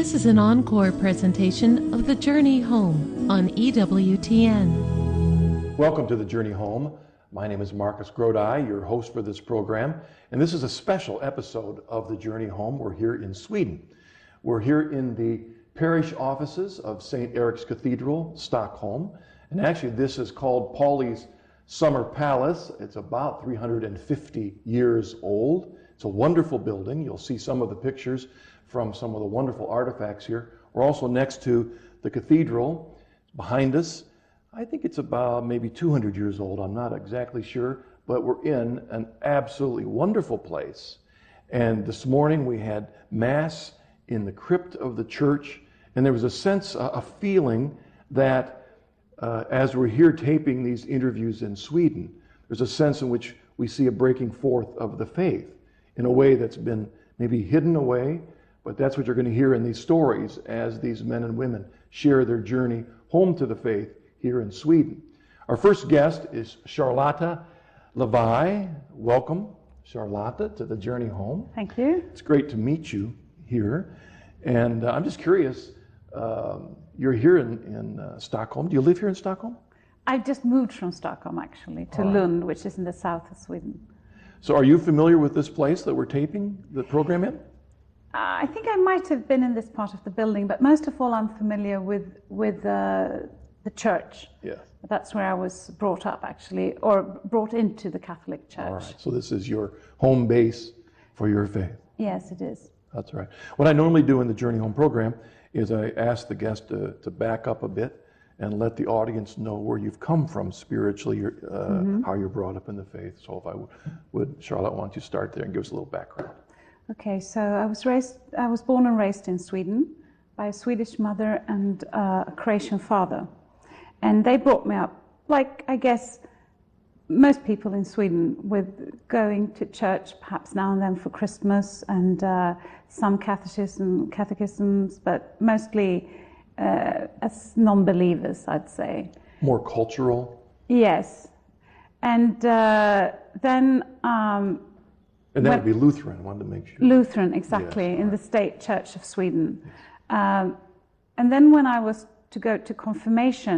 This is an encore presentation of The Journey Home on EWTN. Welcome to The Journey Home. My name is Marcus Grodi, your host for this program, and this is a special episode of The Journey Home. We're here in Sweden. We're here in the parish offices of St. Erik's Cathedral, Stockholm, and actually this is called Pauli's Summer Palace. It's about 350 years old. It's a wonderful building. You'll see some of the pictures from some of the wonderful artifacts here. We're also next to the cathedral behind us. I think it's about maybe 200 years old. I'm not exactly sure, but we're in an absolutely wonderful place. And this morning we had Mass in the crypt of the church, and there was a sense, a feeling that as we're here taping these interviews in Sweden, there's a sense in which we see a breaking forth of the faith in a way that's been maybe hidden away, but that's what you're going to hear in these stories as these men and women share their journey home to the faith here in Sweden. Our first guest is Charlotta Levi. Welcome, Charlotta, to the Journey Home. Thank you. It's great to meet you here. And I'm just curious, you're here in Stockholm. Do you live here in Stockholm? I just moved from Stockholm, actually, to Lund, which is in the south of Sweden. So are you familiar with this place that we're taping the program in? I think I might have been in this part of the building, but most of all I'm familiar with the church. Yes. That's where I was brought up, actually, or brought into the Catholic Church. All right, so this is your home base for your faith. Yes, it is. That's right. What I normally do in the Journey Home program is I ask the guest to back up a bit and let the audience know where you've come from spiritually, how you're brought up in the faith. So if I would, Charlotte, why don't you start there and give us a little background? Okay, so I was born and raised in Sweden by a Swedish mother and a Croatian father. And they brought me up, like I guess most people in Sweden, with going to church perhaps now and then for Christmas and some catechisms, but mostly as non-believers, I'd say. More cultural? Yes. And then... and that would be Lutheran, I wanted to make sure. Lutheran, exactly, yes, in the State Church of Sweden. And then when I was to go to confirmation,